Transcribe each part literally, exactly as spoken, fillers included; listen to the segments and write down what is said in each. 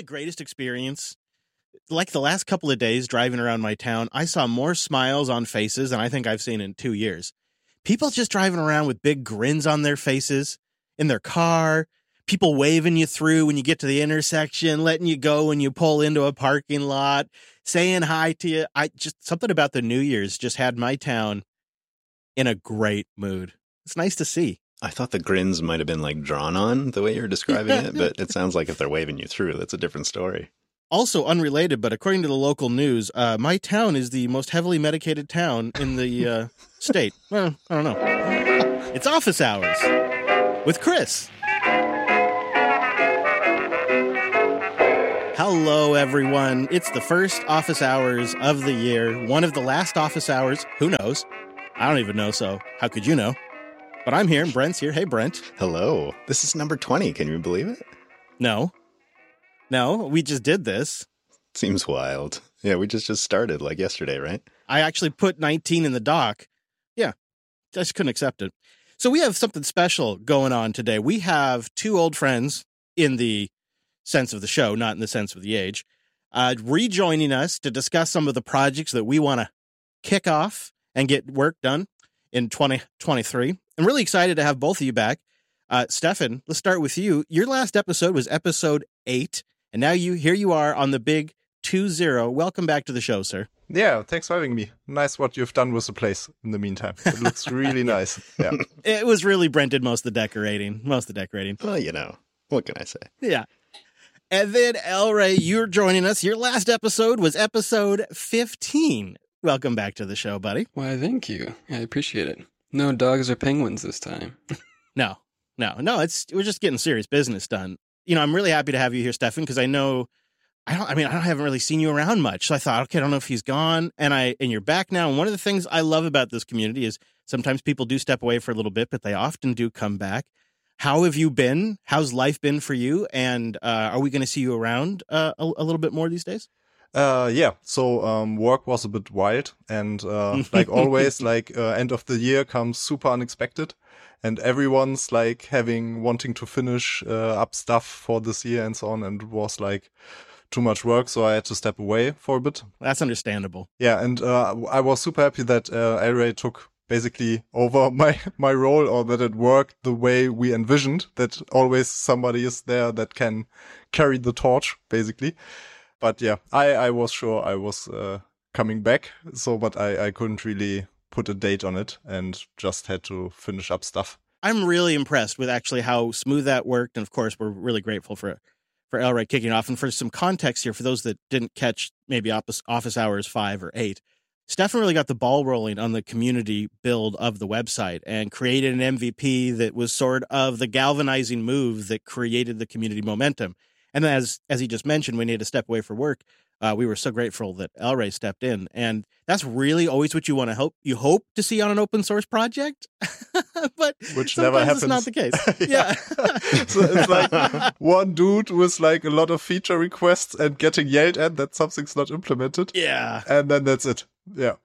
greatest experience? Like the last couple of days driving around my town, I saw more smiles on faces than I think I've seen in two years. People just driving around with big grins on their faces in their car, people waving you through when you get to the intersection, letting you go when you pull into a parking lot, saying hi to you. I just something about the New Year's just had my town in a great mood. It's nice to see. I thought the grins might have been like drawn on the way you're describing it, but it sounds like if they're waving you through, that's a different story. Also unrelated, but according to the local news, uh, my town is the most heavily medicated town in the uh, state. Well, I don't know. It's office hours with Chris. Hello, everyone. It's the first office hours of the year. One of the last office hours. Who knows? I don't even know, so how could you know? But I'm here, and Brent's here. Hey, Brent. Hello. This is number twenty. Can you believe it? No. No, we just did this. Seems wild. Yeah, we just, just started like yesterday, right? I actually put nineteen in the doc. Yeah, just couldn't accept it. So we have something special going on today. We have two old friends in the sense of the show, not in the sense of the age, uh, rejoining us to discuss some of the projects that we want to kick off and get work done in twenty twenty-three. I'm really excited to have both of you back. Uh, Stefan, let's start with you. Your last episode was episode eight, and now you here you are on the big two zero. Welcome back to the show, sir. Yeah, thanks for having me. Nice what you've done with the place in the meantime. It looks really nice. Yeah, it was really Brent did most of the decorating. Most of the decorating. Well, you know, what can I say? Yeah. And then, Elray, you're joining us. Your last episode was episode fifteen. Welcome back to the show, buddy. Why, thank you. I appreciate it. No dogs or penguins this time. No, no, no. It's we're just getting serious business done. You know, I'm really happy to have you here, Stefan, because I know I don't. I mean, I haven't really seen you around much, so I thought, okay, I don't know if he's gone, and I and you're back now. And one of the things I love about this community is sometimes people do step away for a little bit, but they often do come back. How have you been? How's life been for you? And uh, are we going to see you around uh, a, a little bit more these days? Uh, yeah. So um, work was a bit wild, and uh, like always, like uh, end of the year comes super unexpected, and everyone's like having wanting to finish uh, up stuff for this year and so on, and it was like too much work, so I had to step away for a bit. That's understandable. Yeah, and uh, I was super happy that uh, Elray took basically over my, my role, or that it worked the way we envisioned, that always somebody is there that can carry the torch, basically. But yeah, I, I was sure I was uh, coming back, so but I, I couldn't really put a date on it and just had to finish up stuff. I'm really impressed with actually how smooth that worked, and of course, we're really grateful for for Elray kicking off. And for some context here, for those that didn't catch maybe office, office hours five or eight, Stefan really got the ball rolling on the community build of the website and created an M V P that was sort of the galvanizing move that created the community momentum. And then as as he just mentioned, we needed to step away for work. Uh, we were so grateful that Elray stepped in. And that's really always what you want to hope. You hope to see on an open source project, but which sometimes never happens. It's not the case. Yeah. So it's like one dude with like a lot of feature requests and getting yelled at that something's not implemented. Yeah. And then that's it. Yeah.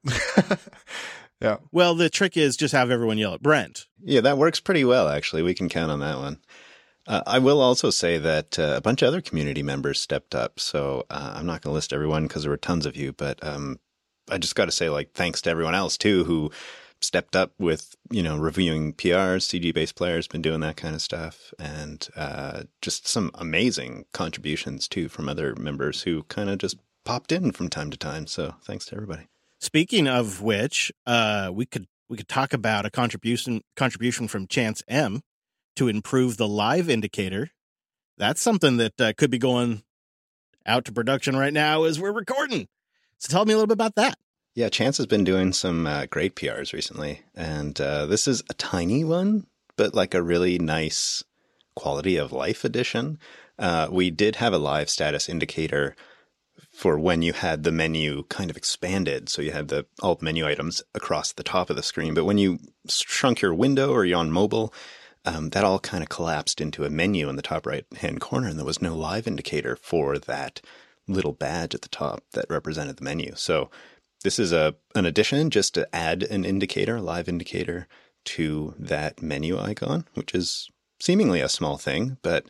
Yeah. Well, the trick is just have everyone yell at Brent. Yeah, that works pretty well, actually. We can count on that one. Uh, I will also say that uh, a bunch of other community members stepped up. So uh, I'm not going to list everyone because there were tons of you, but um, I just got to say, like, thanks to everyone else, too, who stepped up with, you know, reviewing P Rs. C G Based Players been doing that kind of stuff. And uh, just some amazing contributions, too, from other members who kind of just popped in from time to time. So thanks to everybody. Speaking of which, uh, we could we could talk about a contribution contribution from Chance M to improve the live indicator. That's something that uh, could be going out to production right now as we're recording. So tell me a little bit about that. Yeah, Chance has been doing some uh, great P Rs recently. And uh, this is a tiny one, but like a really nice quality of life edition. Uh, we did have a live status indicator for when you had the menu kind of expanded. So you had the all menu items across the top of the screen. But when you shrunk your window or you're on mobile, Um, that all kind of collapsed into a menu in the top right-hand corner, and there was no live indicator for that little badge at the top that represented the menu. So this is a an addition just to add an indicator, a live indicator, to that menu icon, which is seemingly a small thing, but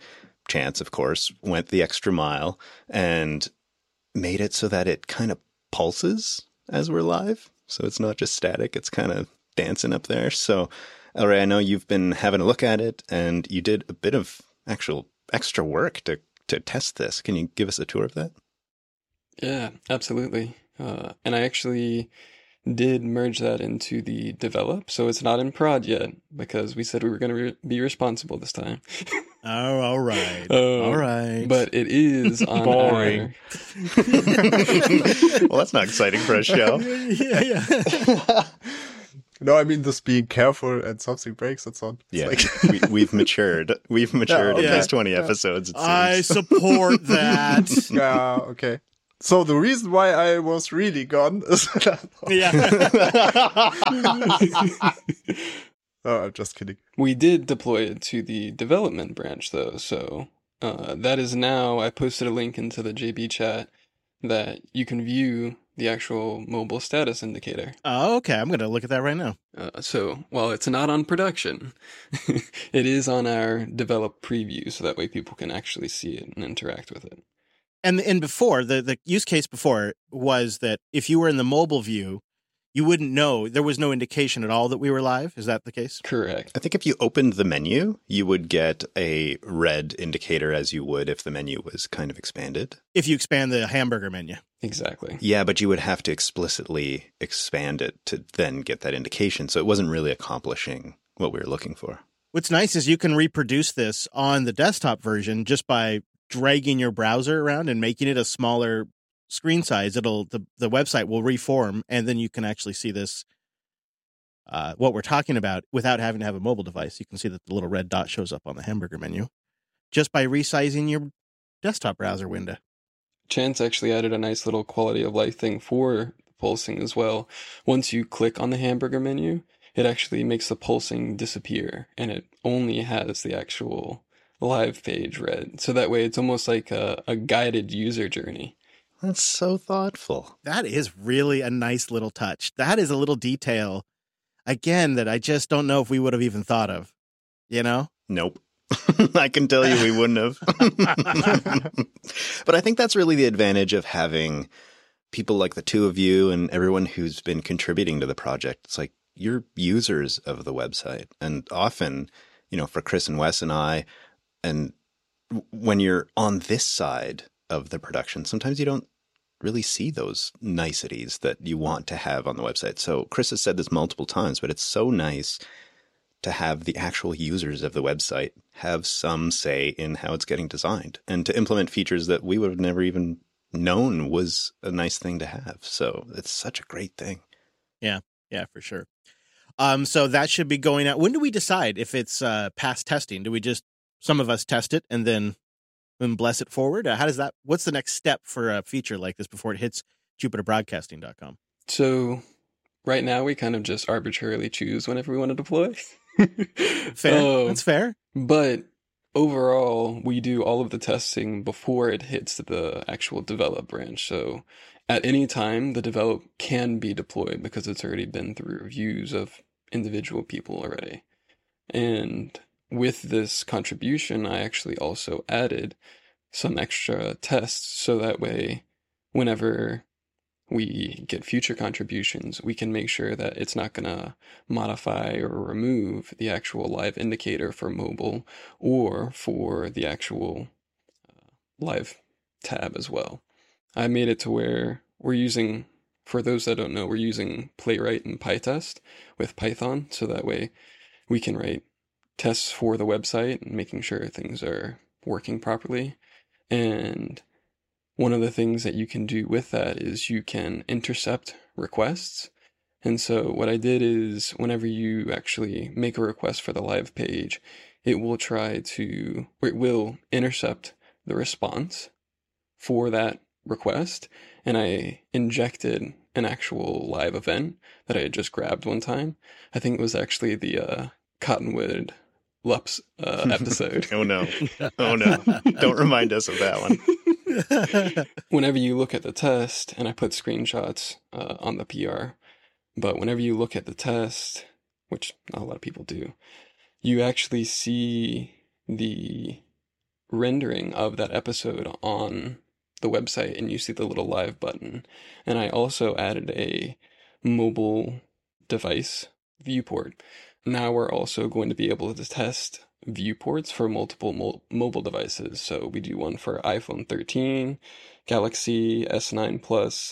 Chance, of course, went the extra mile and made it so that it kind of pulses as we're live. So it's not just static, it's kind of dancing up there. So, Elray, I know you've been having a look at it and you did a bit of actual extra work to, to test this. Can you give us a tour of that? Yeah, absolutely. Uh, and I actually did merge that into the develop, so it's not in prod yet because we said we were going to re- be responsible this time. Oh, all right. Uh, all right. But it is on Boring. our... Well, that's not exciting for a show. yeah, yeah. No, I mean, just being careful and something breaks, that's all. It's Yeah, like- we, we've matured. We've matured in Yeah. these twenty episodes, it seems. I support that. yeah, okay. So the reason why I was really gone is... yeah. Oh, I'm just kidding. We did deploy it to the development branch, though, so uh, that is now... I posted a link into the J B chat that you can view the actual mobile status indicator. Oh, okay. I'm going to look at that right now. Uh, so while it's not on production, it is on our develop preview, so that way people can actually see it and interact with it. And and before, the, the use case before was that if you were in the mobile view, you wouldn't know. There was no indication at all that we were live. Is that the case? Correct. I think if you opened the menu, you would get a red indicator as you would if the menu was kind of expanded. If you expand the hamburger menu. Exactly. Yeah, but you would have to explicitly expand it to then get that indication. So it wasn't really accomplishing what we were looking for. What's nice is you can reproduce this on the desktop version just by dragging your browser around and making it a smaller screen size. It'll the, the website will reform, and then you can actually see this, uh, what we're talking about, without having to have a mobile device. You can see that the little red dot shows up on the hamburger menu just by resizing your desktop browser window. Chance actually added a nice little quality of life thing for pulsing as well. Once you click on the hamburger menu, it actually makes the pulsing disappear, and it only has the actual live page read. So that way it's almost like a, a guided user journey. That's so thoughtful. That is really a nice little touch. That is a little detail, again, that I just don't know if we would have even thought of, you know? Nope. I can tell you we wouldn't have. But I think that's really the advantage of having people like the two of you and everyone who's been contributing to the project. It's like you're users of the website. And often, you know, for Chris and Wes and I, and when you're on this side of the production, sometimes you don't really see those niceties that you want to have on the website. So Chris has said this multiple times, but it's so nice to have the actual users of the website have some say in how it's getting designed and to implement features that we would have never even known was a nice thing to have. So it's such a great thing. Yeah, yeah, for sure. Um, so that should be going out. When do we decide if it's uh, past testing? Do we just, some of us test it and then, then bless it forward? Uh, how does that, what's the next step for a feature like this before it hits Jupiter Broadcasting dot com? So right now we kind of just arbitrarily choose whenever we want to deploy. Fair. Um, That's fair. But overall, we do all of the testing before it hits the actual develop branch. So at any time, the develop can be deployed because it's already been through reviews of individual people already. And with this contribution, I actually also added some extra tests so that way, whenever we get future contributions, we can make sure that it's not going to modify or remove the actual live indicator for mobile or for the actual uh, live tab as well. I made it to where we're using, for those that don't know, we're using Playwright and PyTest with Python, so that way we can write tests for the website and making sure things are working properly. And one of the things that you can do with that is you can intercept requests. And so what I did is whenever you actually make a request for the live page, it will try to, or it will intercept the response for that request. And I injected an actual live event that I had just grabbed one time. I think it was actually the uh, Cottonwood Lups uh, episode. Oh no. Oh no. Don't remind us of that one. Whenever you look at the test, and I put screenshots uh, on the P R, but whenever you look at the test, which not a lot of people do, you actually see the rendering of that episode on the website, and you see the little live button. And I also added a mobile device viewport. Now we're also going to be able to test viewports for multiple mo- mobile devices. So we do one for iPhone thirteen, Galaxy S nine Plus,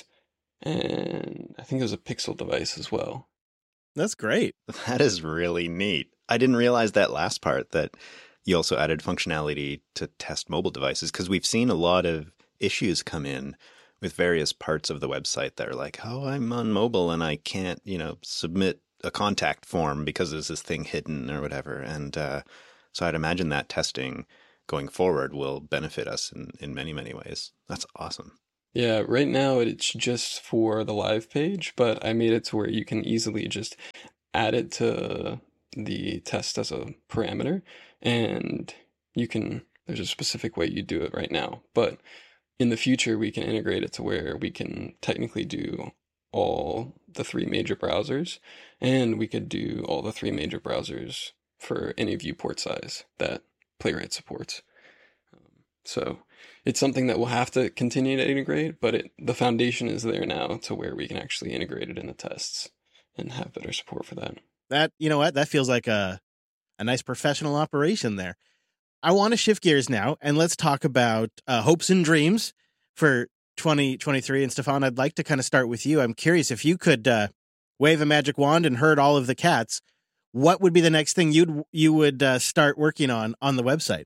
and I think there's a Pixel device as well. That's great. That is really neat. I didn't realize that last part, that you also added functionality to test mobile devices, because we've seen a lot of issues come in with various parts of the website that are like, oh, I'm on mobile and I can't, you know, submit a contact form because there's this thing hidden or whatever. And uh, so I'd imagine that testing going forward will benefit us in, in many, many ways. That's awesome. Yeah, right now it's just for the live page, but I made it to where you can easily just add it to the test as a parameter, and you can, there's a specific way you do it right now, but in the future we can integrate it to where we can technically do all the three major browsers, and we could do all the three major browsers for any viewport size that Playwright supports. Um, so it's something that we'll have to continue to integrate, but it, the foundation is there now to where we can actually integrate it in the tests and have better support for that. That, you know what, that feels like a a nice professional operation there. I want to shift gears now, and let's talk about uh, hopes and dreams for twenty twenty-three. And Stefan, I'd like to kind of start with you. I'm curious, if you could uh, wave a magic wand and herd all of the cats, what would be the next thing you'd you would uh, start working on on the website?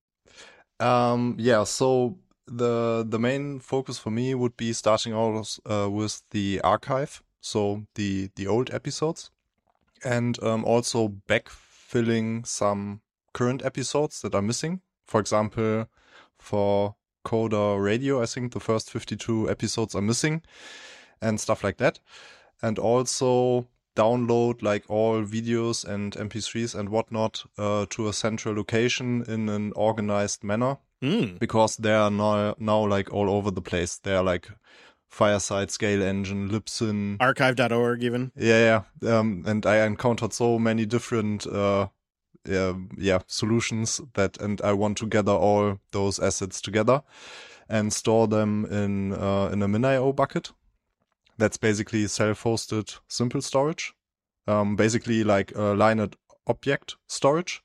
Um, yeah, so the the main focus for me would be starting out uh, with the archive, so the the old episodes, and um, also backfilling some current episodes that are missing. For example, for Coda Radio, I think the first fifty-two episodes are missing and stuff like that. And also download like all videos and M P threes and whatnot uh, to a central location in an organized manner, Mm. because they are now, now like all over the place. They are like Fireside, Scale Engine, Libsyn. archive dot org even. Yeah, yeah. Um, and I encountered so many different uh, yeah, yeah, solutions that, and I want to gather all those assets together and store them in uh, in a MinIO bucket. That's basically self-hosted simple storage, um, basically like a Linux object storage.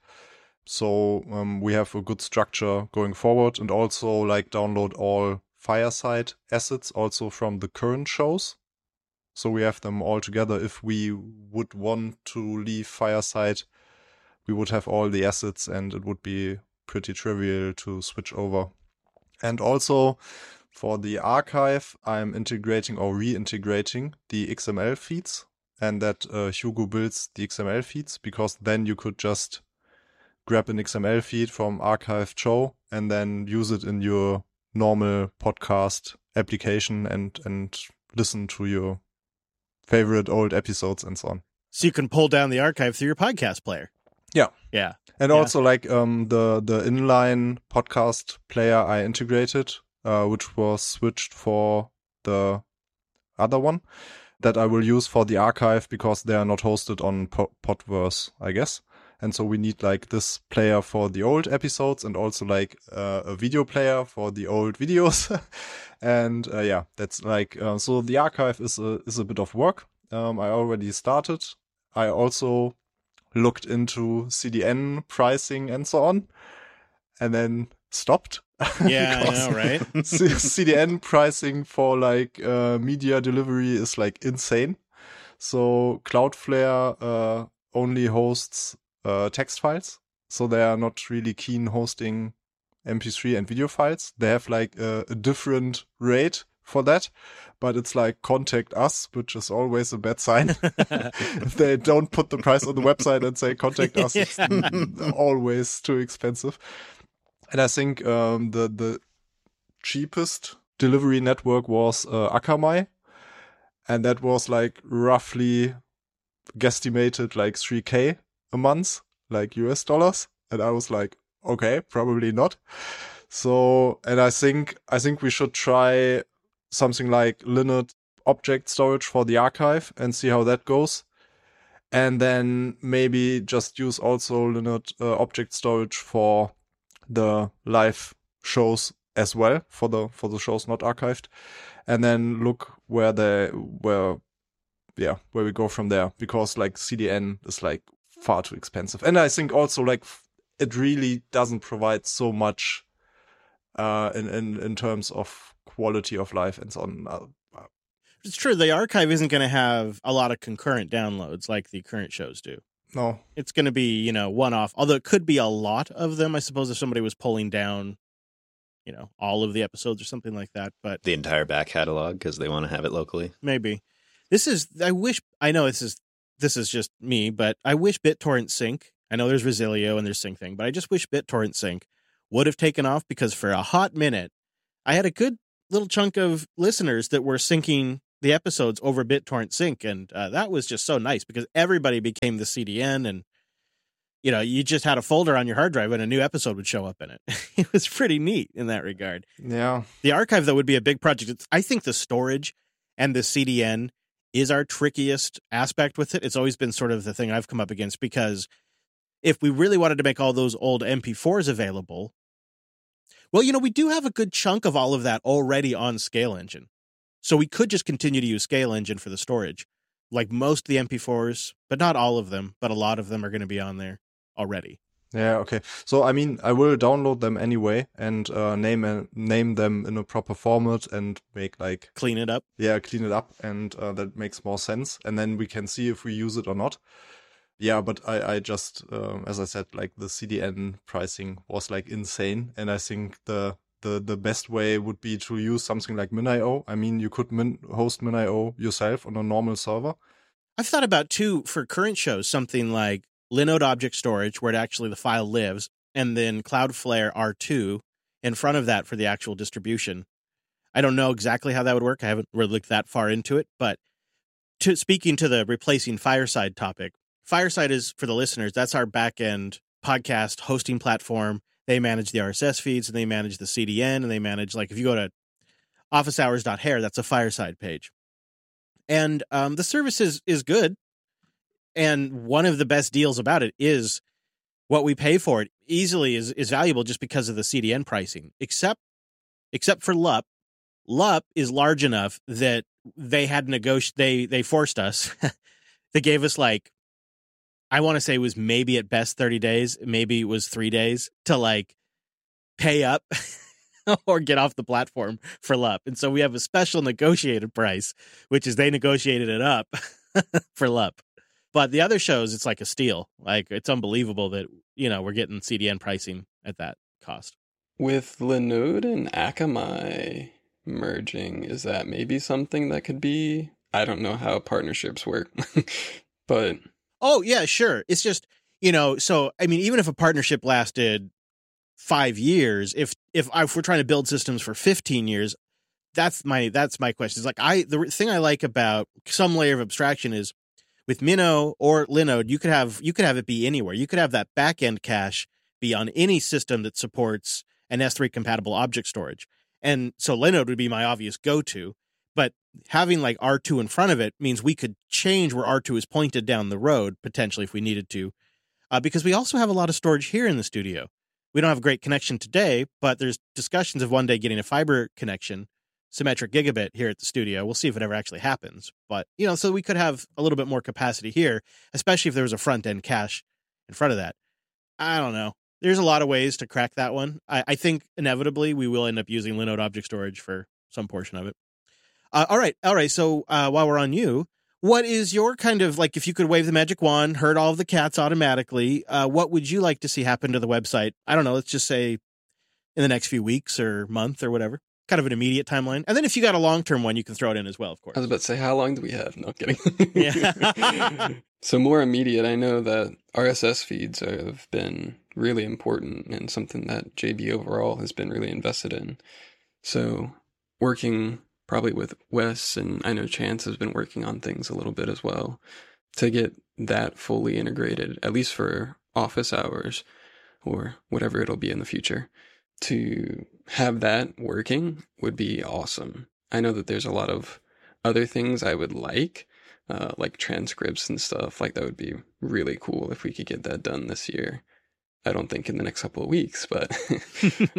So um, we have a good structure going forward, and also like download all Fireside assets also from the current shows. So we have them all together. If we would want to leave Fireside, we would have all the assets and it would be pretty trivial to switch over. And also for the archive, I'm integrating or reintegrating the X M L feeds, and that uh, Hugo builds the X M L feeds, because then you could just grab an X M L feed from Archive Show and then use it in your normal podcast application and, and listen to your favorite old episodes and so on. So you can pull down the archive through your podcast player. Yeah. Yeah. And Yeah. also like um the, the inline podcast player I integrated, uh, which was switched for the other one that I will use for the archive, because they are not hosted on po- Podverse, I guess. And so we need like this player for the old episodes, and also like uh, a video player for the old videos. And uh, yeah, that's like, uh, so the archive is a, is a bit of work. Um, I already started. I also looked into C D N pricing and so on, and then stopped. Yeah, I know, right? C- CDN pricing for like uh, media delivery is like insane. So Cloudflare uh, only hosts uh, text files, so they are not really keen hosting M P three and video files. They have like a, a different rate for that, but it's like contact us, which is always a bad sign. If they don't put the price on the website and say contact us, it's always too expensive. And I think um, the the cheapest delivery network was uh, Akamai, and that was like roughly guesstimated like three K a month, like U S dollars. And I was like, okay, probably not. So, and I think I think we should try something like Linux object storage for the archive and see how that goes. And then maybe just use also Linux uh, object storage for the live shows as well for the for the shows not archived, and then look where they where yeah where we go from there, because like C D N is like far too expensive, and I think also like it really doesn't provide so much uh in in, in terms of quality of life and so on. Uh, It's true. The archive isn't going to have a lot of concurrent downloads like the current shows do. no. It's going to be, you know, one off, although it could be a lot of them. I suppose if somebody was pulling down, you know, all of the episodes or something like that, but The entire back catalog because they want to have it locally. maybe. This is, I wish, I know this is, this is just me, but I wish BitTorrent Sync, I know there's Resilio and there's Sync Thing, but I just wish BitTorrent Sync would have taken off, because for a hot minute, I had a good little chunk of listeners that were syncing the episodes over BitTorrent Sync, and uh, that was just so nice because everybody became the C D N, and you know, you just had a folder on your hard drive and a new episode would show up in it. It was pretty neat in that regard. Yeah. The archive, though, would be a big project. It's, I think the storage and the C D N is our trickiest aspect with it. It's always been sort of the thing I've come up against, because if we really wanted to make all those old M P fours available, well, you know, we do have a good chunk of all of that already on Scale Engine. So we could just continue to use Scale Engine for the storage. Like most of the M P fours, but not all of them, but a lot of them are going to be on there already. Yeah, okay. So, I mean, I will download them anyway and uh, name uh, name them in a proper format and make like... Clean it up. Yeah, clean it up, and uh, that makes more sense. And then we can see if we use it or not. Yeah, but I, I just, um, as I said, like the C D N pricing was like insane. And I think the the the best way would be to use something like MinIO. I mean, you could min- host MinIO yourself on a normal server. I've thought about, too, for current shows, something like Linode Object Storage, where it actually the file lives, and then Cloudflare R two in front of that for the actual distribution. I don't know exactly how that would work. I haven't really looked that far into it, but to, speaking to the replacing Fireside topic, Fireside is, for the listeners, that's our back-end podcast hosting platform. They manage the R S S feeds, and they manage the C D N, and they manage, like, if you go to office hours dot hair, that's a Fireside page. And um, the service is, is good. And one of the best deals about it is what we pay for it easily is, is valuable just because of the C D N pricing, except except for L U P. L U P is large enough that they had negoti- they they forced us. They gave us, like, I want to say it was maybe at best thirty days, maybe it was three days to like pay up or get off the platform for L U P. And so we have a special negotiated price, which is they negotiated it up for L U P. But the other shows, it's like a steal. Like, it's unbelievable that, you know, we're getting C D N pricing at that cost. With Linode and Akamai merging, is that maybe something that could be? I don't know how partnerships work, but... Oh, yeah, sure. It's just, you know, so, I mean, even if a partnership lasted five years, if if, if we're trying to build systems for fifteen years, that's my that's my question. It's like, I the thing I like about some layer of abstraction is with Minnow or Linode, you could have you could have it be anywhere. You could have that back-end cache be on any system that supports an S three compatible object storage. And so Linode would be my obvious go-to. But having like R two in front of it means we could change where R two is pointed down the road, potentially, if we needed to. Uh, because we also have a lot of storage here in the studio. We don't have a great connection today, but there's discussions of one day getting a fiber connection, symmetric gigabit here at the studio. We'll see if it ever actually happens. But, you know, so we could have a little bit more capacity here, especially if there was a front-end cache in front of that. I don't know. There's a lot of ways to crack that one. I, I think inevitably we will end up using Linode Object Storage for some portion of it. Uh, all right. All right. So uh, while we're on you, what is your kind of, like, if you could wave the magic wand, herd all of the cats automatically, uh, what would you like to see happen to the website? I don't know. Let's just say in the next few weeks or month or whatever. Kind of an immediate timeline. And then if you got a long-term one, you can throw it in as well, of course. I was about to say, how long do we have? No kidding. Yeah. So more immediate, I know that R S S feeds have been really important and something that J B overall has been really invested in. So working probably with Wes, and I know Chance has been working on things a little bit as well, to get that fully integrated, at least for office hours or whatever it'll be in the future. To have that working would be awesome. I know that there's a lot of other things I would like, uh, like transcripts and stuff. Like, that would be really cool if we could get that done this year. I don't think in the next couple of weeks, but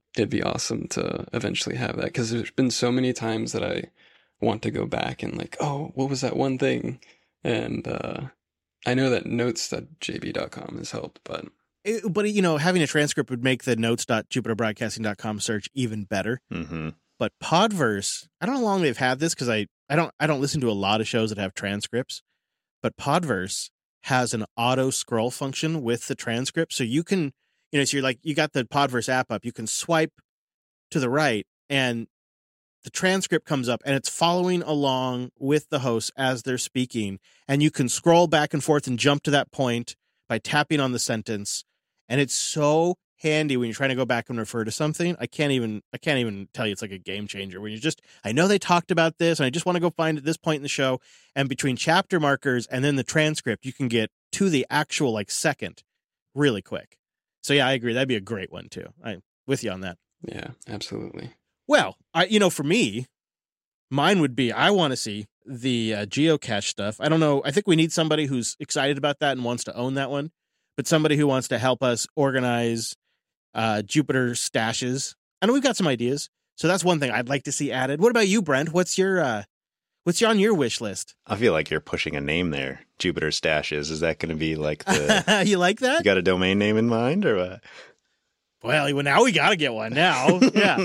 it'd be awesome to eventually have that, because there's been so many times that I want to go back and like, oh, what was that one thing? And uh, I know that notes dot j b dot com has helped, but It, but you know, having a transcript would make the notes dot jupiter broadcasting dot com search even better. Mm-hmm. But Podverse, I don't know how long they've had this, because I, I don't I don't listen to a lot of shows that have transcripts. But Podverse has an auto scroll function with the transcript, so you can, you know, so you're like, you got the Podverse app up, you can swipe to the right, and the transcript comes up, and it's following along with the hosts as they're speaking, and you can scroll back and forth and jump to that point by tapping on the sentence, and it's so handy when you're trying to go back and refer to something. I can't even I can't even tell you, it's like a game changer when you just, I know they talked about this, and I just want to go find at this point in the show, and between chapter markers and then the transcript, you can get to the actual like second really quick. So yeah, I agree. That'd be a great one too. I'm with you on that. yeah, absolutely. Well, I you know, for me, mine would be, I want to see the uh, geocache stuff. I don't know. I think we need somebody who's excited about that and wants to own that one, but somebody who wants to help us organize uh, Jupiter stashes. I know we've got some ideas, so that's one thing I'd like to see added. What about you, Brent? What's your uh, what's on your wish list? I feel like you're pushing a name there. Jupiter Stashes. Is that going to be like the... You like that? You got a domain name in mind or what? Well, now we got to get one now. Yeah.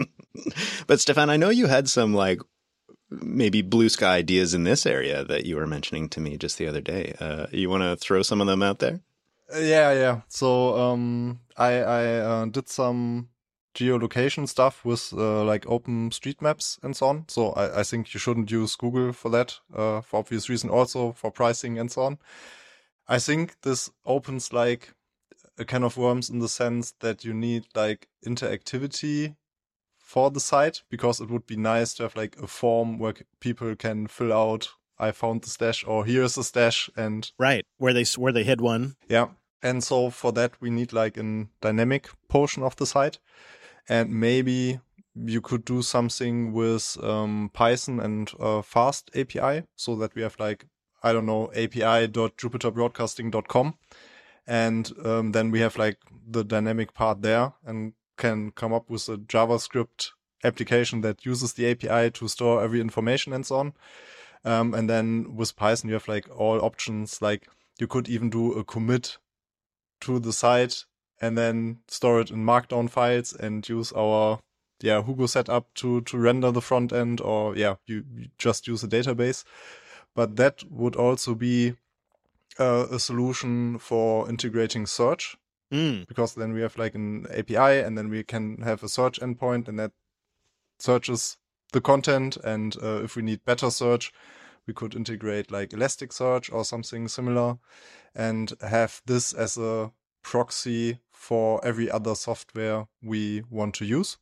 But Stefan, I know you had some like maybe blue sky ideas in this area that you were mentioning to me just the other day. Uh, you want to throw some of them out there? Uh, yeah, yeah. So um, I I uh, did some geolocation stuff with uh, like OpenStreetMaps and so on. So I, I think you shouldn't use Google for that, uh, for obvious reason, also for pricing and so on. I think this opens like a can of worms in the sense that you need like interactivity for the site, because it would be nice to have like a form where people can fill out, I found the stash, or here's the stash, and right, where they where they hid one. Yeah. And so for that, we need like a dynamic portion of the site. And maybe you could do something with um, Python and uh, Fast A P I, so that we have like, I don't know, A P I dot jupiter broadcasting dot com. And um, then we have like the dynamic part there and can come up with a JavaScript application that uses the A P I to store every information and so on. Um, and then with Python, you have like all options. Like you could even do a commit to the site and then store it in markdown files and use our yeah Hugo setup to to render the front end, or yeah you, you just use a database. But that would also be uh, a solution for integrating search, mm. because then we have like an A P I and then we can have a search endpoint and that searches the content. And uh, if we need better search, we could integrate like Elasticsearch or something similar and have this as a proxy for every other software we want to use.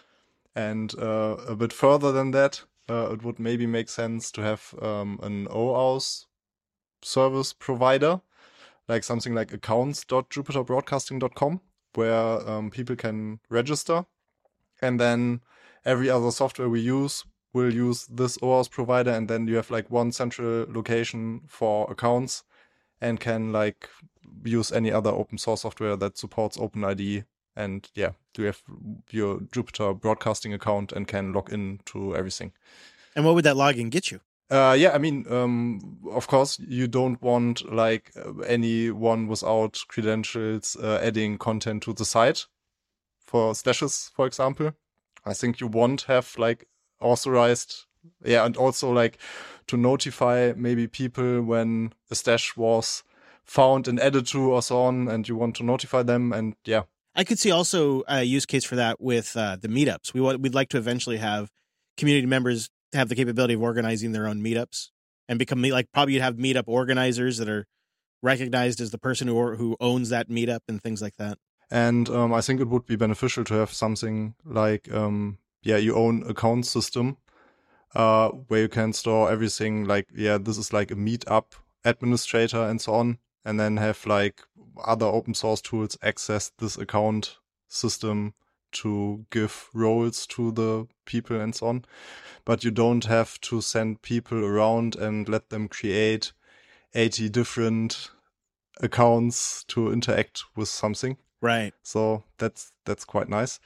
And uh, a bit further than that, uh, it would maybe make sense to have um, an OAuth service provider, like something like accounts dot jupiter broadcasting dot com, where um, people can register. And then every other software we use will use this OAuth provider, and then you have like one central location for accounts and can like use any other open source software that supports OpenID. And yeah, you have your Jupiter broadcasting account and can log in to everything. And what would that login get you? Uh, yeah, I mean, um, of course, you don't want like anyone without credentials uh, adding content to the site for stashes, for example. I think you won't have like authorized, yeah, and also like to notify maybe people when a stash was found and added to or so on, and you want to notify them. And yeah, I could see also a use case for that with uh, the meetups. We want, we'd like to eventually have community members have the capability of organizing their own meetups and become like, probably you'd have meetup organizers that are recognized as the person who or, who owns that meetup and things like that. And um, I think it would be beneficial to have something like, um, yeah, your own account system uh, where you can store everything. Like, yeah, this is like a meetup administrator and so on, and then have like other open source tools access this account system to give roles to the people and so on. But you don't have to send people around and let them create eighty different accounts to interact with something. Right. So that's that's quite nice.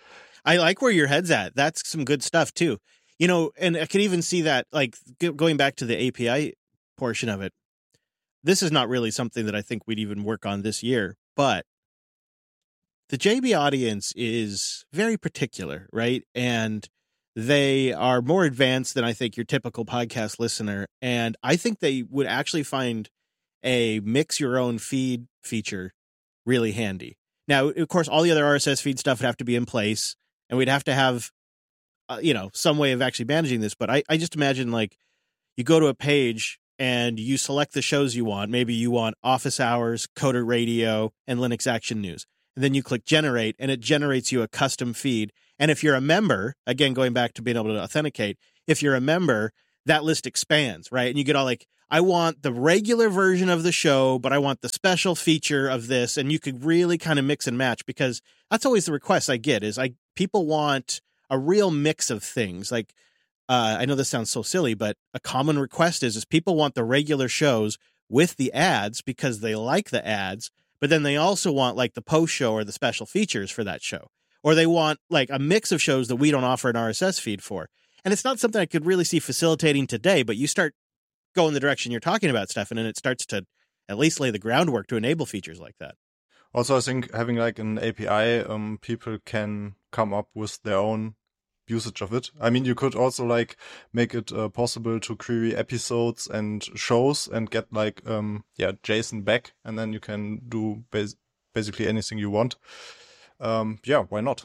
I like where your head's at. That's some good stuff too. You know, and I could even see that, like, going back to the A P I portion of it. This is not really something that I think we'd even work on this year, but the J B audience is very particular, right? And they are more advanced than I think your typical podcast listener. And I think they would actually find a mix your own feed feature really handy. Now, of course, all the other R S S feed stuff would have to be in place, and we'd have to have, uh, you know, some way of actually managing this. But I, I just imagine, like, you go to a page and you select the shows you want. Maybe you want Office Hours, Coder Radio, and Linux Action News. And then you click generate, and it generates you a custom feed. And if you're a member, again, going back to being able to authenticate, if you're a member, that list expands, right? And you get all like, I want the regular version of the show, but I want the special feature of this. And you could really kind of mix and match, because that's always the request I get is I people want a real mix of things. Like, uh, I know this sounds so silly, but a common request is, is people want the regular shows with the ads because they like the ads, but then they also want like the post show or the special features for that show. Or they want like a mix of shows that we don't offer an R S S feed for. And it's not something I could really see facilitating today, but you start going the direction you're talking about, Stefan, and it starts to at least lay the groundwork to enable features like that. Also, I think having like an A P I, um, people can come up with their own usage of it. I mean, you could also like make it uh, possible to query episodes and shows and get like, um, yeah, JSON back, and then you can do bas- basically anything you want. Um, yeah, why not?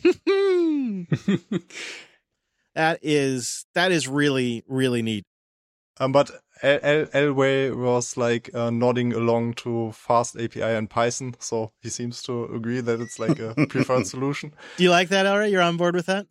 That is that is really, really neat. Um, but El- El- Elway was like uh, nodding along to Fast A P I and Python, so he seems to agree that it's like a preferred solution. Do you like that, Elray? You're on board with that?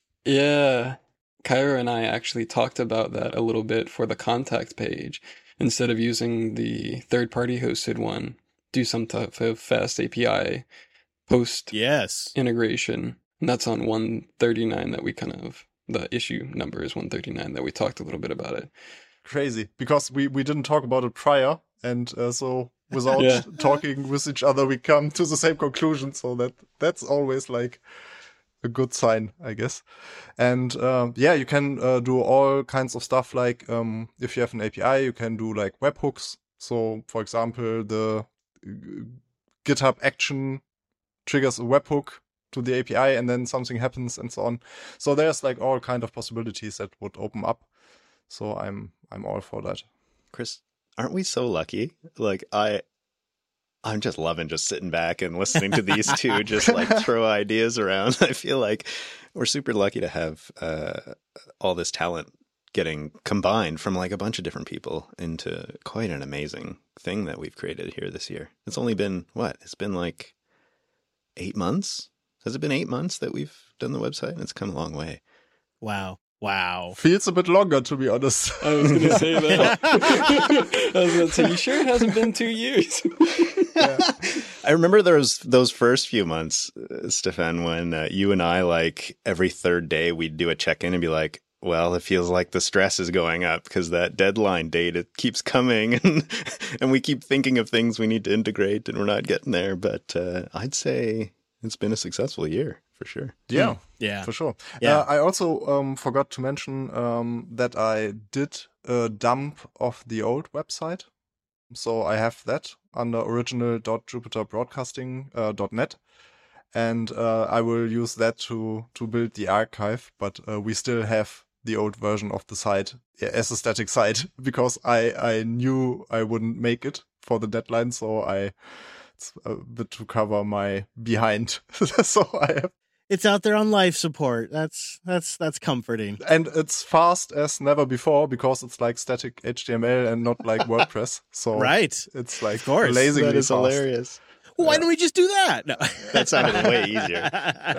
Yeah. Kyra and I actually talked about that a little bit for the contact page. Instead of using the third-party hosted one, do some type of Fast A P I post Yes. integration. And that's on one thirty-nine that we kind of, the issue number is one thirty-nine that we talked a little bit about it. Crazy, because we, we didn't talk about it prior, and uh, so without Yeah. talking with each other, we come to the same conclusion. So that that's always like a good sign, I guess. And um, yeah, you can uh, do all kinds of stuff. Like um, if you have an A P I, you can do like webhooks. So for example, the uh, GitHub action triggers a webhook to the A P I, and then something happens, and so on. So there's like all kind of possibilities that would open up. So I'm I'm all for that. Chris, aren't we so lucky? Like I, I'm just loving just sitting back and listening to these two just like throw ideas around. I feel like we're super lucky to have uh, all this talent getting combined from like a bunch of different people into quite an amazing thing that we've created here this year. It's only been what? It's been like eight months. Has it been eight months that we've done the website? It's come a long way. Wow. Wow. Feels a bit longer, to be honest. I was going to say that. I was going to say, you sure it hasn't been two years? Yeah. I remember those those first few months, uh, Stefan, when uh, you and I, like every third day, we'd do a check-in and be like, well, it feels like the stress is going up because that deadline date, it keeps coming and and we keep thinking of things we need to integrate and we're not getting there. But uh, I'd say it's been a successful year for sure. Yeah, Mm, yeah. for sure. Yeah. Uh, I also um, forgot to mention um, that I did a dump of the old website. So I have that under original dot jupiter broadcasting dot net. And uh, I will use that to, to build the archive. But uh, we still have the old version of the site as a static site because I, I knew I wouldn't make it for the deadline. So I... It's a bit to cover my behind. So I have, It's out there on life support. That's that's that's comforting. and it's fast as never before because it's like static H T M L and not like WordPress. So Right. it's like Of course. amazingly That is fast. hilarious. Well, why don't we just do that? No. That sounded way easier.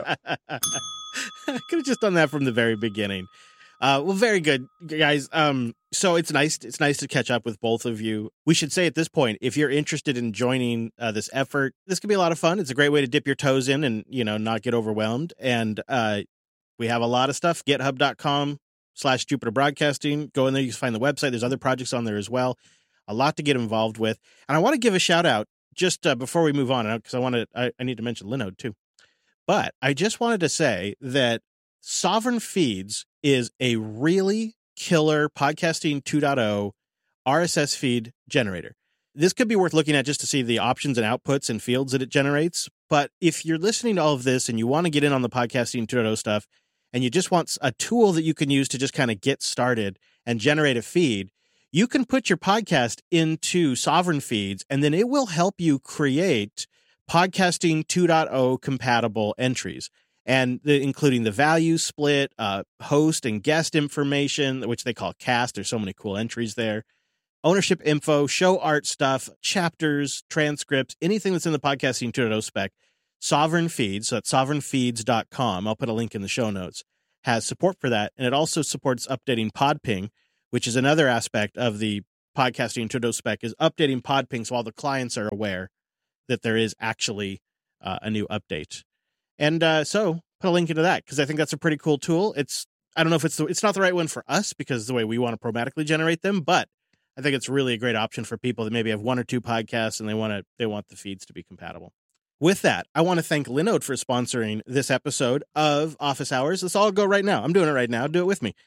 I could have just done that from the very beginning. Uh, well, very good, guys. Um, so it's nice. It's nice to catch up with both of you. We should say at this point, if you're interested in joining uh, this effort, this could be a lot of fun. It's a great way to dip your toes in and, you know, not get overwhelmed. And uh, we have a lot of stuff. GitHub dot com slash Jupiter Broadcasting. Go in there. You can find the website. There's other projects on there as well. A lot to get involved with. And I want to give a shout out just uh, before we move on, because I want to. I, I need to mention Linode too. But I just wanted to say that Sovereign Feeds is a really killer podcasting two point oh R S S feed generator. This could be worth looking at just to see the options and outputs and fields that it generates. But if you're listening to all of this and you want to get in on the podcasting two point oh stuff, and you just want a tool that you can use to just kind of get started and generate a feed, you can put your podcast into Sovereign Feeds, and then it will help you create podcasting two point oh compatible entries, and the, including the value split, uh, host and guest information, which they call cast. There's so many cool entries there. Ownership info, show art stuff, chapters, transcripts, anything that's in the podcasting two point oh spec. Sovereign Feeds, so that's sovereign feeds dot com. I'll put a link in the show notes. Has support for that, and it also supports updating PodPing, which is another aspect of the podcasting two point oh spec, is updating PodPing so all the clients are aware that there is actually uh, a new update. And uh, so put a link into that, because I think that's a pretty cool tool. It's I don't know if it's the, it's not the right one for us because the way we want to programmatically generate them, but I think it's really a great option for people that maybe have one or two podcasts and they want to they want the feeds to be compatible. With that, I want to thank Linode for sponsoring this episode of Office Hours. Let's all go right now. I'm doing it right now. Do it with me.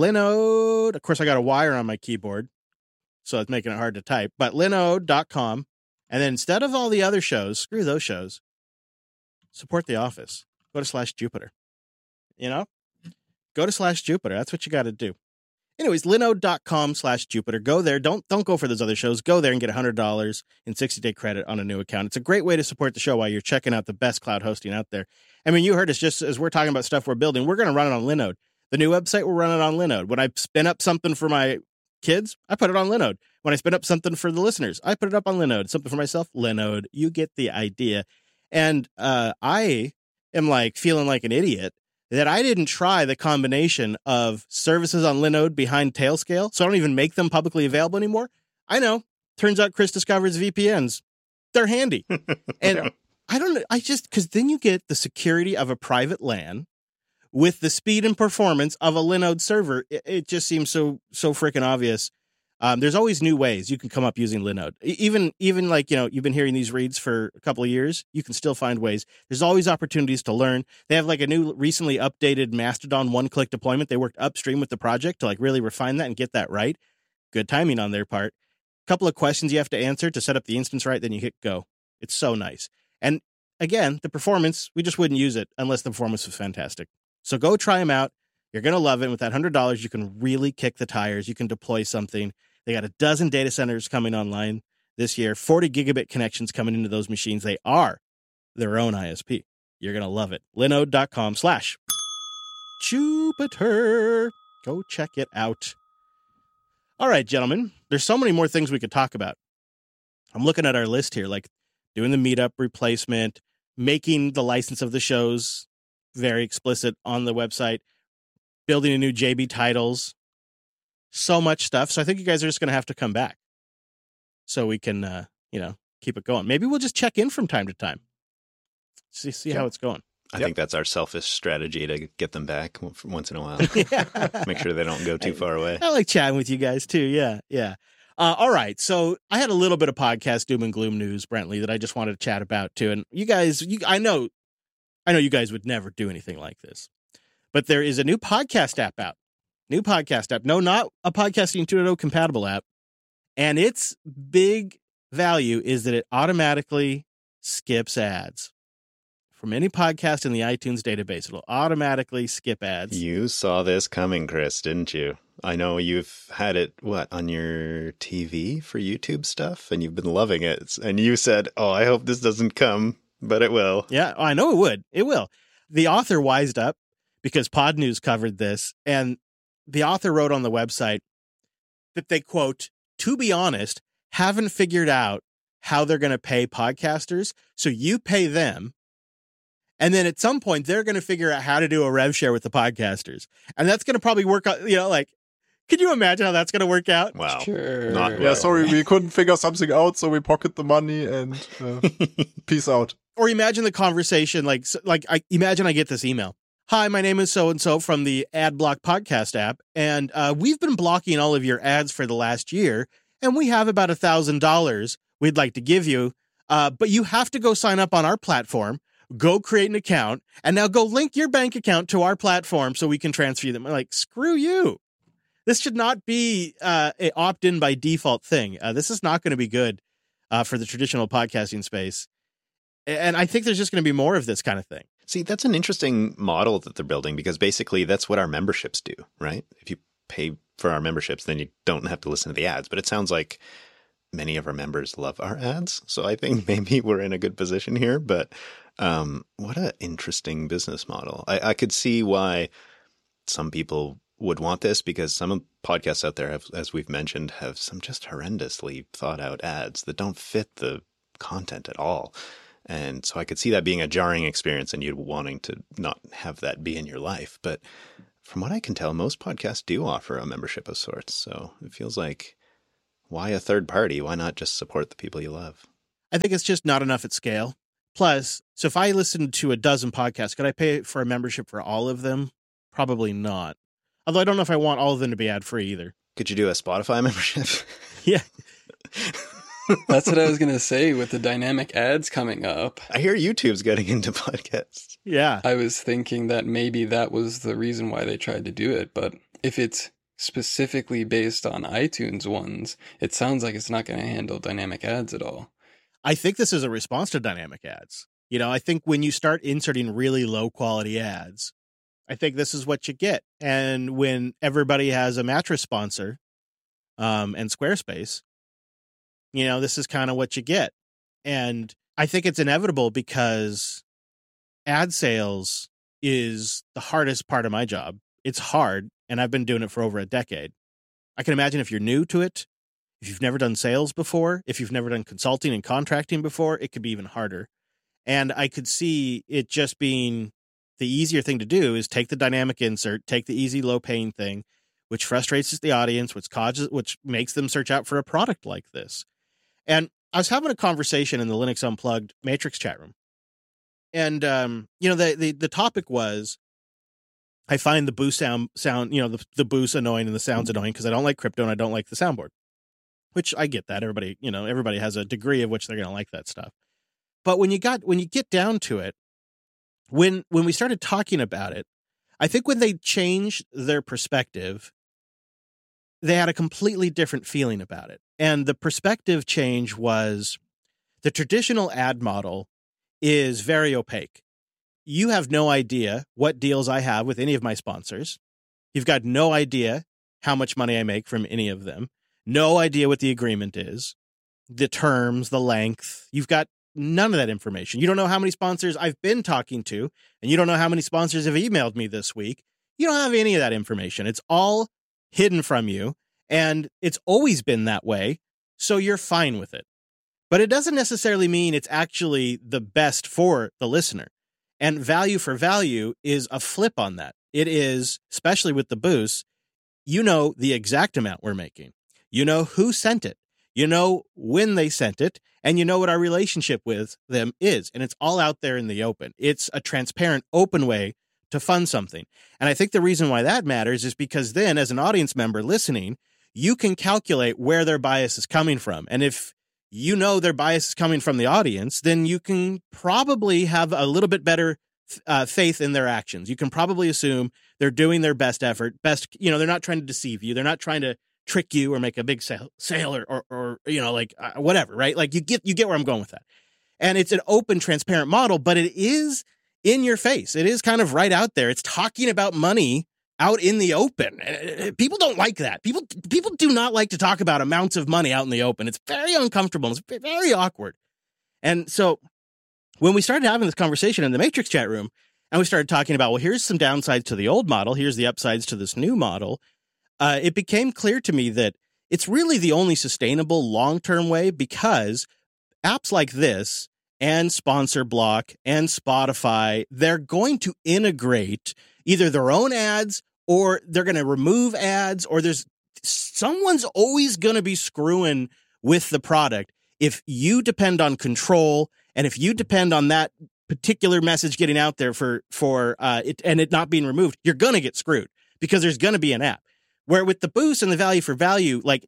Linode. Of course, I got a wire on my keyboard, so it's making it hard to type. But linode dot com. And then instead of all the other shows, screw those shows. Support The Office. Go to slash Jupiter. You know? Go to slash Jupiter. That's what you got to do. Anyways, linode dot com slash Jupiter. Go there. Don't don't go for those other shows. Go there and get one hundred dollars in sixty-day credit on a new account. It's a great way to support the show while you're checking out the best cloud hosting out there. I mean, you heard us just as we're talking about stuff we're building. We're going to run it on Linode. The new website, we're running on Linode. When I spin up something for my kids, I put it on Linode. When I spin up something for the listeners, I put it up on Linode. Something for myself, Linode. You get the idea. And uh, I am like feeling like an idiot that I didn't try the combination of services on Linode behind Tailscale, so I don't even make them publicly available anymore. I know. Turns out Chris discovers V P Ns. They're handy. And yeah. I don't know. I just, because then you get the security of a private LAN with the speed and performance of a Linode server. It, it just seems so, so freaking obvious. Um, there's always new ways you can come up using Linode. Even, even like, you know, you've been hearing these reads for a couple of years, you can still find ways. There's always opportunities to learn. They have like a new recently updated Mastodon one-click deployment. They worked upstream with the project to like really refine that and get that right. Good timing on their part. A couple of questions you have to answer to set up the instance right, then you hit go. It's so nice. And again, the performance, we just wouldn't use it unless the performance was fantastic. So go try them out. You're going to love it. And with that one hundred dollars, you can really kick the tires. You can deploy something. They got a dozen data centers coming online this year, forty gigabit connections coming into those machines. They are their own I S P. You're going to love it. linode dot com slash Jupiter. Go check it out. All right, gentlemen, there's so many more things we could talk about. I'm looking at our list here, like doing the meetup replacement, making the license of the shows very explicit on the website, building a new J B titles. So much stuff. So I think you guys are just going to have to come back so we can, uh, you know, keep it going. Maybe we'll just check in from time to time. See, see yeah. how it's going. I yep. think that's our selfish strategy to get them back once in a while. yeah. Make sure they don't go too I, far away. I like chatting with you guys too. Yeah. Yeah. Uh, all right. So I had a little bit of podcast doom and gloom news, Brentley, that I just wanted to chat about too. And you guys, you, I know, I know you guys would never do anything like this, but there is a new podcast app out. New podcast app. No, not a podcasting two point oh compatible app. And its big value is that it automatically skips ads. From any podcast in the iTunes database, it'll automatically skip ads. You saw this coming, Chris, didn't you? I know you've had it, what, on your T V for YouTube stuff, and you've been loving it. And you said, oh, I hope this doesn't come, but it will. Yeah, I know it would. It will. The author wised up because Pod News covered this, and the author wrote on the website that they, quote, to be honest, haven't figured out how they're going to pay podcasters. So you pay them. And then at some point, they're going to figure out how to do a rev share with the podcasters. And that's going to probably work out, you know, like, can you imagine how that's going to work out? Wow. Sure. Not yeah, well. sorry, we couldn't figure something out, so we pocket the money and uh, peace out. Or imagine the conversation, like, like I imagine I get this email. Hi, my name is so-and-so from the AdBlock podcast app, and uh, we've been blocking all of your ads for the last year, and we have about one thousand dollars we'd like to give you, uh, but you have to go sign up on our platform Go create an account, and now go link your bank account to our platform so we can transfer you them. I'm like, screw you. This should not be uh, an opt-in by default thing. Uh, this is not going to be good uh, for the traditional podcasting space. And I think there's just going to be more of this kind of thing. See, that's an interesting model that they're building, because basically that's what our memberships do, right? If you pay for our memberships, then you don't have to listen to the ads. But it sounds like many of our members love our ads. So I think maybe we're in a good position here. But um, what an interesting business model. I, I could see why some people would want this, because some podcasts out there, have, as we've mentioned, have some just horrendously thought out ads that don't fit the content at all. And so I could see that being a jarring experience and you wanting to not have that be in your life. But from what I can tell, most podcasts do offer a membership of sorts. So it feels like, why a third party? Why not just support the people you love? I think it's just not enough at scale. Plus, so if I listened to a dozen podcasts, could I pay for a membership for all of them? Probably not. Although I don't know if I want all of them to be ad-free either. Could you do a Spotify membership? Yeah. That's what I was going to say with the dynamic ads coming up. I hear YouTube's getting into podcasts. Yeah. I was thinking that maybe that was the reason why they tried to do it. But if it's specifically based on iTunes ones, it sounds like it's not going to handle dynamic ads at all. I think this is a response to dynamic ads. You know, I think when you start inserting really low quality ads, I think this is what you get. And when everybody has a mattress sponsor um, and Squarespace, you know, this is kind of what you get. And I think it's inevitable, because ad sales is the hardest part of my job. It's hard, and I've been doing it for over a decade. I can imagine if you're new to it, if you've never done sales before, if you've never done consulting and contracting before, it could be even harder. And I could see it just being the easier thing to do is take the dynamic insert, take the easy, low-paying thing, which frustrates the audience, which causes, which makes them search out for a product like this. And I was having a conversation in the Linux Unplugged Matrix chat room. And, um, you know, the, the, the topic was, I find the boost sound, sound you know, the, the boost annoying and the sounds annoying because I don't like crypto and I don't like the soundboard, which I get that. Everybody, you know, everybody has a degree of which they're going to like that stuff. But when you got, when you get down to it, when, when we started talking about it, I think when they changed their perspective, they had a completely different feeling about it. And the perspective change was the traditional ad model is very opaque. You have no idea what deals I have with any of my sponsors. You've got no idea how much money I make from any of them. No idea what the agreement is, the terms, the length. You've got none of that information. You don't know how many sponsors I've been talking to, and you don't know how many sponsors have emailed me this week. You don't have any of that information. It's all hidden from you. And it's always been that way, so you're fine with it. But it doesn't necessarily mean it's actually the best for the listener. And value for value is a flip on that. It is, especially with the boosts, you know the exact amount we're making. You know who sent it. You know when they sent it. And you know what our relationship with them is. And it's all out there in the open. It's a transparent, open way to fund something. And I think the reason why that matters is because then, as an audience member listening, you can calculate where their bias is coming from. And if you know their bias is coming from the audience, then you can probably have a little bit better uh, faith in their actions. You can probably assume they're doing their best effort, best, you know, they're not trying to deceive you. They're not trying to trick you or make a big sale, sale or, or, or, you know, like uh, whatever, right? Like you get, you get where I'm going with that. And it's an open, transparent model, but it is in your face. It is kind of right out there. It's talking about money out in the open. People don't like that. People people do not like to talk about amounts of money out in the open. It's very uncomfortable. It's very awkward. And so when we started having this conversation in the Matrix chat room, and we started talking about, well, here's some downsides to the old model, here's the upsides to this new model, uh, it became clear to me that it's really the only sustainable long-term way, because apps like this and Sponsor Block and Spotify, they're going to integrate either their own ads, or they're going to remove ads, or there's someone's always going to be screwing with the product. If you depend on control, and if you depend on that particular message getting out there for, for uh, it and it not being removed, you're going to get screwed, because there's going to be an app. Where with the boost and the value for value, like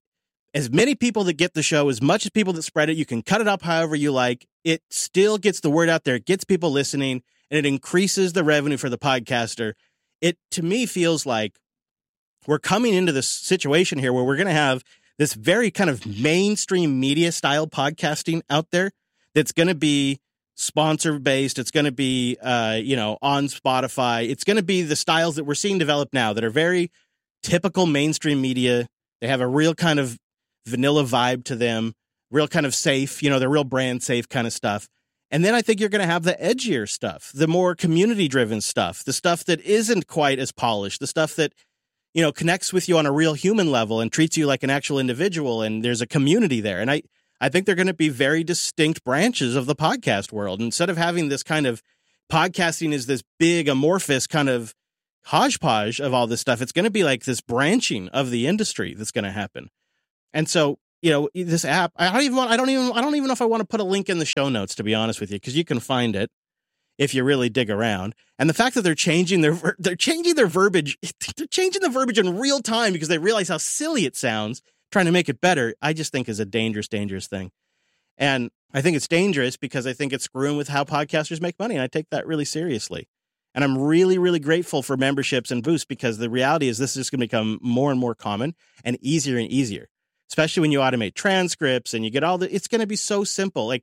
as many people that get the show, as much as people that spread it, you can cut it up however you like. It still gets the word out there. It gets people listening, and it increases the revenue for the podcaster. It, to me, feels like we're coming into this situation here where we're going to have this very kind of mainstream media style podcasting out there that's going to be sponsor based. It's going to be, uh, you know, on Spotify. It's going to be the styles that we're seeing develop now that are very typical mainstream media. They have a real kind of vanilla vibe to them, real kind of safe, you know, they're real brand safe kind of stuff. And then I think you're going to have the edgier stuff, the more community driven stuff, the stuff that isn't quite as polished, the stuff that, you know, connects with you on a real human level and treats you like an actual individual. And there's a community there. And I, I think they're going to be very distinct branches of the podcast world. Instead of having this kind of podcasting is this big amorphous kind of hodgepodge of all this stuff, it's going to be like this branching of the industry that's going to happen. And so, you know, this app, I don't even want, I don't even, I don't even know if I want to put a link in the show notes, to be honest with you, because you can find it if you really dig around. And the fact that they're changing their, they're changing their verbiage, they're changing the verbiage in real time because they realize how silly it sounds, trying to make it better, I just think is a dangerous, dangerous thing. And I think it's dangerous because I think it's screwing with how podcasters make money. And I take that really seriously. And I'm really, really grateful for memberships and boosts because the reality is this is just going to become more and more common and easier and easier, especially when you automate transcripts and you get all the, it's going to be so simple. Like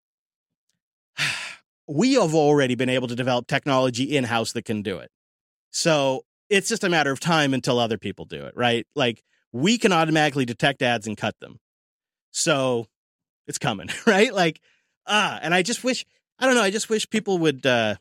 we have already been able to develop technology in-house that can do it. So it's just a matter of time until other people do it, right? Like we can automatically detect ads and cut them. So it's coming, right? Like, ah, and I just wish, I don't know, I just wish people would, uh,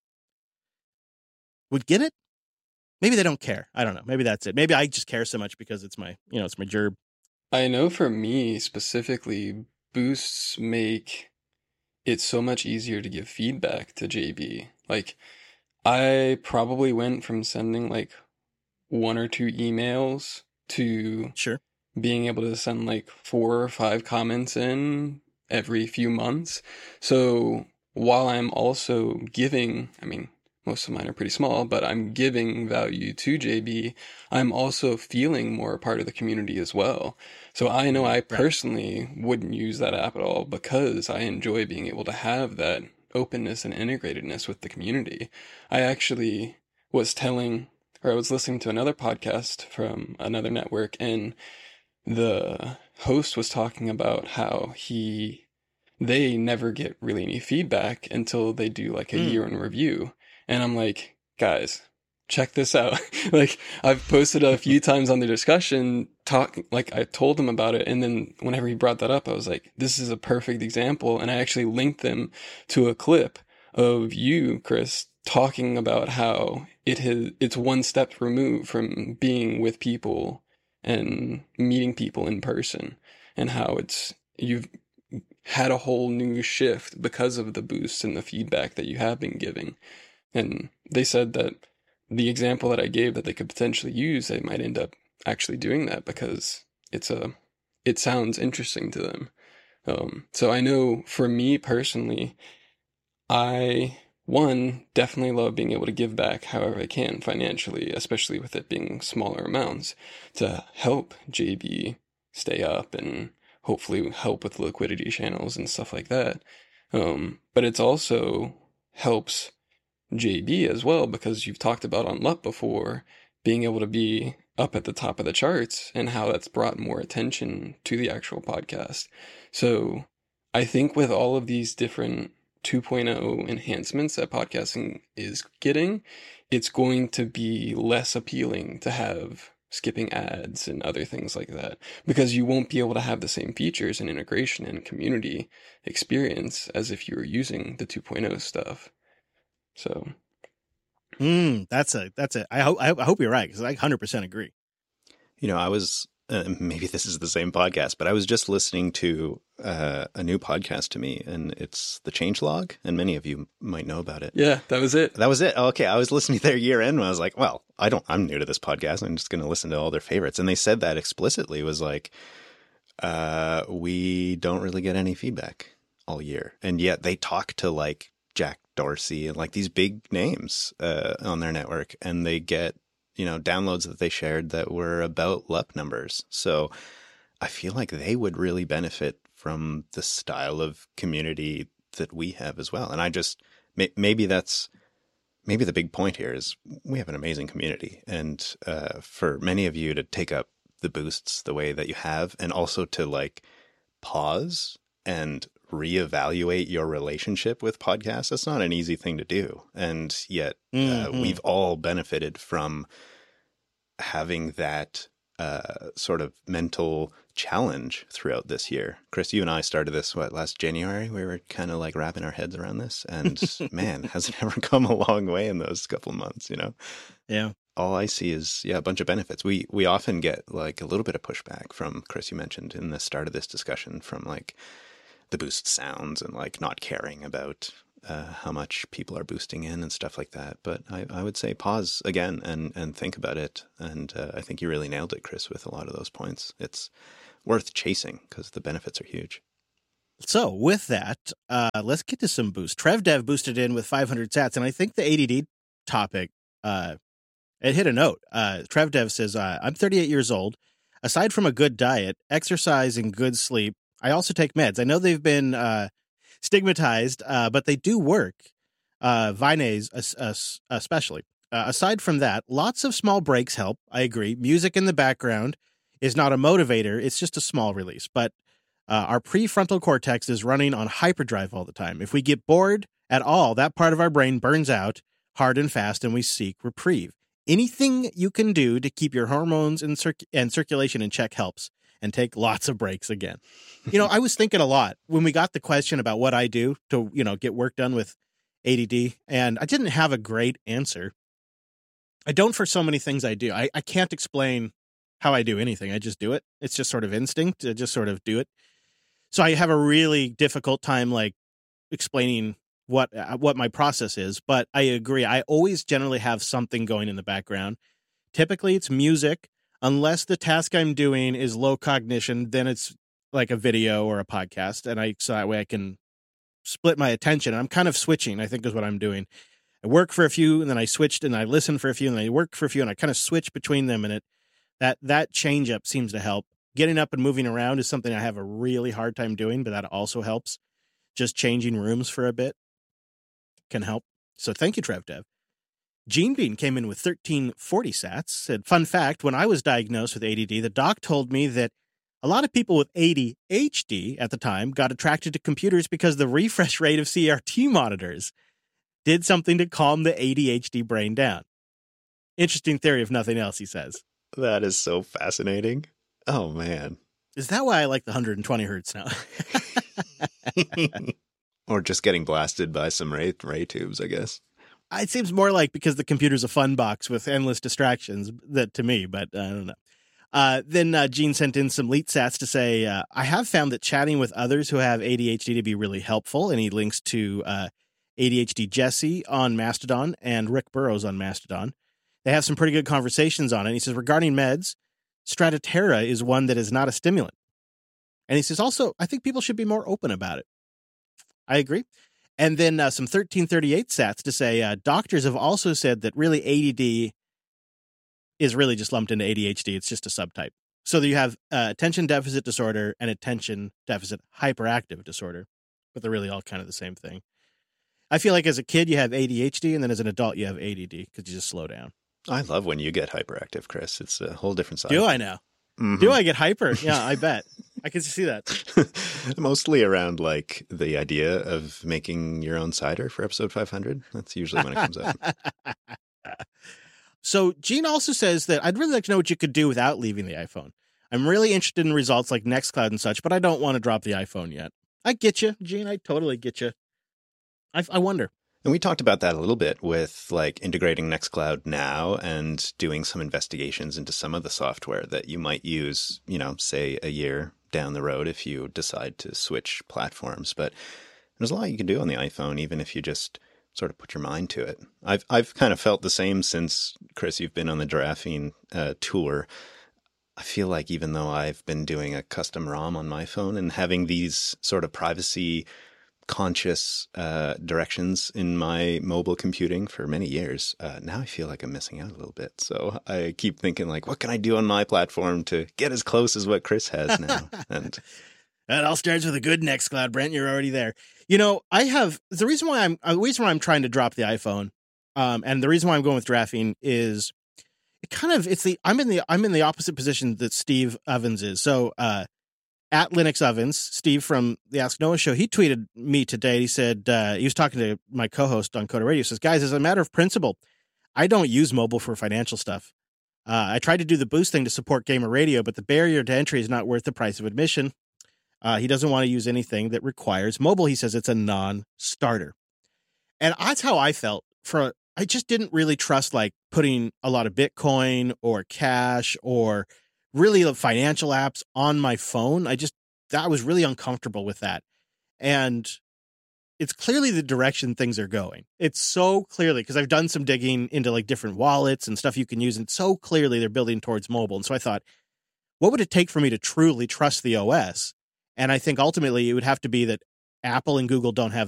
would get it. Maybe they don't care. I don't know. Maybe that's it. Maybe I just care so much because it's my, you know, it's my gerb. I know for me specifically, boosts make it so much easier to give feedback to J B. Like, I probably went from sending like one or two emails to sure being able to send like four or five comments in every few months. So while I'm also giving, I mean, most of mine are pretty small, but I'm giving value to J B, I'm also feeling more a part of the community as well. So I know I personally wouldn't use that app at all because I enjoy being able to have that openness and integratedness with the community. I actually was telling, or I was listening to another podcast from another network, and the host was talking about how he, they never get really any feedback until they do like a mm. year in review. And I'm like, guys, check this out. Like, I've posted a few times on the discussion, talk, like I told him about it. And then whenever he brought that up, I was like, this is a perfect example. And I actually linked them to a clip of you, Chris, talking about how it has, it's one step removed from being with people and meeting people in person, and how it's, you've had a whole new shift because of the boosts and the feedback that you have been giving. And they said that the example that I gave that they could potentially use, they might end up actually doing that because it's a, it sounds interesting to them. Um, so I know for me personally, I, one, definitely love being able to give back however I can financially, especially with it being smaller amounts, to help J B stay up and hopefully help with liquidity channels and stuff like that. Um, but it's also helps J B as well, because you've talked about on L U P before, being able to be up at the top of the charts and how that's brought more attention to the actual podcast. So I think with all of these different two point oh enhancements that podcasting is getting, it's going to be less appealing to have skipping ads and other things like that, because you won't be able to have the same features and integration and community experience as if you were using the two point oh stuff. So, mm, that's a, that's a, I hope, I hope you're right, because I one hundred percent agree. You know, I was, uh, maybe this is the same podcast, but I was just listening to uh, a new podcast to me, and it's The Changelog, and many of you might know about it. Yeah, that was it. That was it. Okay, I was listening to their year end, and I was like, well, I don't, I'm new to this podcast. I'm just going to listen to all their favorites. And they said that explicitly, was like, uh, we don't really get any feedback all year. And yet they talk to like Jack Dorsey and like these big names uh, on their network, and they get, you know, downloads that they shared that were about L U P numbers. So I feel like they would really benefit from the style of community that we have as well. And I just, may, maybe that's, maybe the big point here is we have an amazing community. And uh, for many of you to take up the boosts the way that you have, and also to like pause and reevaluate your relationship with podcasts, that's not an easy thing to do. And yet mm-hmm. uh, we've all benefited from having that uh, sort of mental challenge throughout this year. Chris, you and I started this, what, last January? We were kind of like wrapping our heads around this. And man, has it ever come a long way in those couple of months, you know? Yeah. All I see is, yeah, a bunch of benefits. We we often get like a little bit of pushback from, Chris, you mentioned in the start of this discussion, from like the boost sounds and like not caring about uh, how much people are boosting in and stuff like that. But I, I would say pause again and, and think about it. And uh, I think you really nailed it, Chris, with a lot of those points. It's worth chasing because the benefits are huge. So with that, uh, let's get to some boost. TrevDev boosted in with five hundred sats, and I think the A D D topic, uh, it hit a note. Uh, TrevDev says, uh, I'm thirty-eight years old. Aside from a good diet, exercise, and good sleep, I also take meds. I know they've been uh, stigmatized, uh, but they do work. Uh, Vinase especially. Uh, aside from that, lots of small breaks help. I agree. Music in the background is not a motivator. It's just a small release. But uh, our prefrontal cortex is running on hyperdrive all the time. If we get bored at all, that part of our brain burns out hard and fast, and we seek reprieve. Anything you can do to keep your hormones and, circ- and circulation in check helps. And take lots of breaks again. You know, I was thinking a lot when we got the question about what I do to, you know, get work done with A D D, and I didn't have a great answer. I don't for so many things I do. I, I can't explain how I do anything. I just do it. It's just sort of instinct to just sort of do it. So I have a really difficult time, like, explaining what uh, what my process is. But I agree. I always generally have something going in the background. Typically, it's music. Unless the task I'm doing is low cognition, then it's like a video or a podcast. And I, so that way I can split my attention. I'm kind of switching, I think is what I'm doing. I work for a few and then I switched and I listen for a few and I work for a few and I kind of switch between them. And it, that, that change up seems to help. Getting up and moving around is something I have a really hard time doing, but that also helps. Just changing rooms for a bit can help. So thank you, TrevDev. Gene Bean came in with thirteen forty sats, said, fun fact, when I was diagnosed with A D D, the doc told me that a lot of people with A D H D at the time got attracted to computers because the refresh rate of C R T monitors did something to calm the A D H D brain down. Interesting theory, if nothing else, he says. That is so fascinating. Oh, man. Is that why I like the one hundred twenty hertz now? Or just getting blasted by some ray, ray tubes, I guess. It seems more like because the computer's a fun box with endless distractions that to me, but I don't know. Uh, then uh, Gene sent in some leet sats to say, uh, I have found that chatting with others who have A D H D to be really helpful. And he links to uh, A D H D Jesse on Mastodon and Rick Burrows on Mastodon. They have some pretty good conversations on it. And he says, regarding meds, Stratterra is one that is not a stimulant. And he says, also, I think people should be more open about it. I agree. And then uh, some thirteen thirty-eight sats to say, uh, doctors have also said that really A D D is really just lumped into A D H D. It's just a subtype. So that you have uh, attention deficit disorder and attention deficit hyperactive disorder, but they're really all kind of the same thing. I feel like as a kid, you have A D H D, and then as an adult, you have A D D because you just slow down. I love when you get hyperactive, Chris. It's a whole different side. Do I now? Mm-hmm. Do I get hyper? Yeah, I bet. I can see that. Mostly around like the idea of making your own cider for episode five hundred. That's usually when it comes up. So Gene also says that I'd really like to know what you could do without leaving the iPhone. I'm really interested in results like Nextcloud and such, but I don't want to drop the iPhone yet. I get you, Gene. I totally get you. I, I wonder. And we talked about that a little bit with like integrating Nextcloud now and doing some investigations into some of the software that you might use, you know, say a year down the road if you decide to switch platforms. But there's a lot you can do on the iPhone, even if you just sort of put your mind to it. I've I've kind of felt the same since, Chris, you've been on the Giraffing uh, tour. I feel like even though I've been doing a custom ROM on my phone and having these sort of privacy conscious uh, directions in my mobile computing for many years. Uh, now I feel like I'm missing out a little bit. So I keep thinking like, what can I do on my platform to get as close as what Chris has now? And that all starts with a good Nextcloud, Brent. You're already there. You know, I have the reason why I'm the reason why I'm trying to drop the iPhone, um, and the reason why I'm going with Graphene is it kind of it's the I'm in the I'm in the opposite position that Steve Ovens is. So uh, at Linux Ovens, Steve from the Ask Noah show, he tweeted me today. He said uh, he was talking to my co-host on Coder Radio. He says, "Guys, as a matter of principle, I don't use mobile for financial stuff. Uh, I tried to do the Boost thing to support Gamer Radio, but the barrier to entry is not worth the price of admission." Uh, he doesn't want to use anything that requires mobile. He says it's a non-starter. And that's how I felt. For I just didn't really trust like putting a lot of Bitcoin or cash or really the financial apps on my phone. I just, I was really uncomfortable with that. And it's clearly the direction things are going. It's so clearly, because I've done some digging into like different wallets and stuff you can use. And so clearly they're building towards mobile. And so I thought, what would it take for me to truly trust the O S? And I think ultimately it would have to be that Apple and Google don't have